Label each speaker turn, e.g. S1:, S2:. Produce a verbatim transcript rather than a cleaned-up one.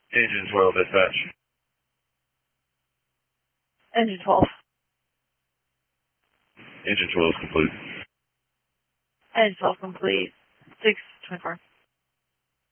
S1: Engine twelve, dispatch.
S2: Engine twelve.
S1: Engine twelve is complete.
S2: Engine twelve complete. six twenty-four.